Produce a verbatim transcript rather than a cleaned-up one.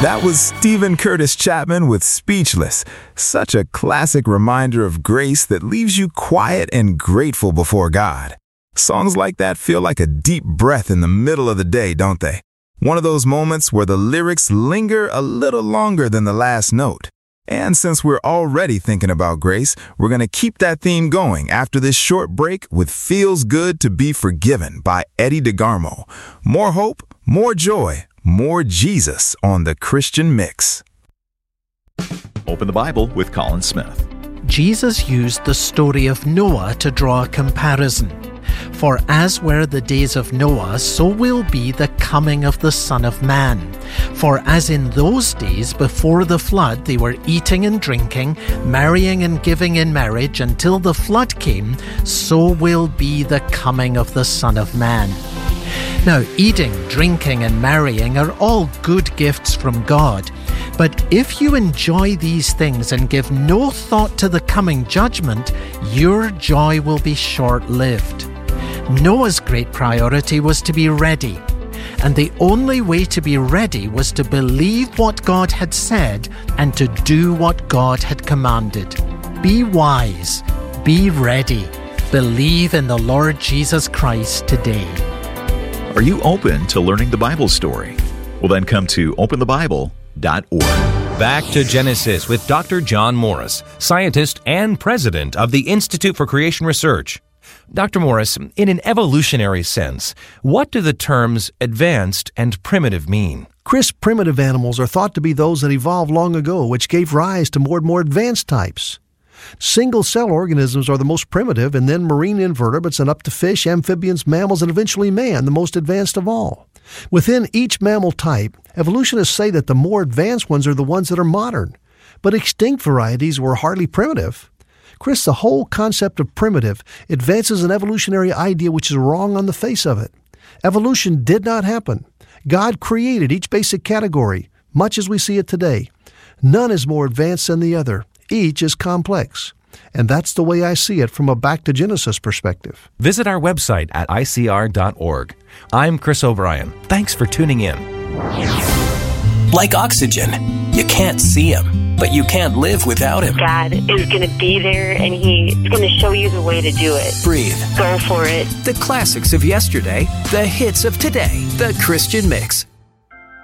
That was Stephen Curtis Chapman with Speechless. Such a classic reminder of grace that leaves you quiet and grateful before God. Songs like that feel like a deep breath in the middle of the day, don't they? One of those moments where the lyrics linger a little longer than the last note. And since we're already thinking about grace, we're going to keep that theme going after this short break with Feels Good to Be Forgiven by Eddie DeGarmo. More hope, more joy, more Jesus on the Christian Mix. Open the Bible with Colin Smith. Jesus used the story of Noah to draw a comparison. For as were the days of Noah, so will be the coming of the Son of Man. For as in those days before the flood they were eating and drinking, marrying and giving in marriage until the flood came, so will be the coming of the Son of Man. Now, eating, drinking, and marrying are all good gifts from God. But if you enjoy these things and give no thought to the coming judgment, your joy will be short-lived. Noah's great priority was to be ready. And the only way to be ready was to believe what God had said and to do what God had commanded. Be wise. Be ready. Believe in the Lord Jesus Christ today. Are you open to learning the Bible story? Well, then come to open the bible dot org. Back to Genesis with Doctor John Morris, scientist and president of the Institute for Creation Research. Doctor Morris, in an evolutionary sense, what do the terms advanced and primitive mean? Chris, primitive animals are thought to be those that evolved long ago, which gave rise to more and more advanced types. Single-cell organisms are the most primitive, and then marine invertebrates and up to fish, amphibians, mammals, and eventually man, the most advanced of all. Within each mammal type, evolutionists say that the more advanced ones are the ones that are modern, but extinct varieties were hardly primitive. Chris, the whole concept of primitive advances an evolutionary idea which is wrong on the face of it. Evolution did not happen. God created each basic category, much as we see it today. None is more advanced than the other. Each is complex. And that's the way I see it from a back to Genesis perspective. Visit our website at I C R dot org. I'm Chris O'Brien. Thanks for tuning in. Like oxygen, you can't see him, but you can't live without him. God is going to be there, and He's going to show you the way to do it. Breathe. Go for it. The classics of yesterday, the hits of today, the Christian Mix.